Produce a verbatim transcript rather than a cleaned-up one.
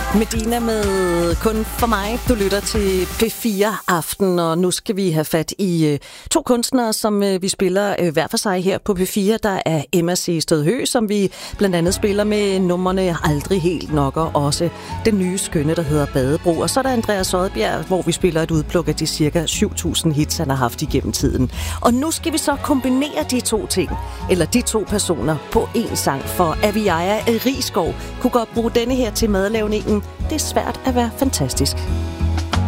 Medina med Kun for mig. Du lytter til P fire Aften, og nu skal vi have fat i uh, to kunstnere, som uh, vi spiller uh, hver for sig her på P fire. Der er Emma Sehested Høegh, som vi blandt andet spiller med numrene Aldrig helt nok, og også den nye skønne, der hedder Badebro. Og så er der Andreas Odbjerg, hvor vi spiller et udpluk af de cirka syv tusind hits, han har haft igennem tiden. Og nu skal vi så kombinere de to ting, eller de to personer, på én sang, for Aviaja Risskov kunne godt bruge denne her til madlavningen. Det er svært at være fantastisk.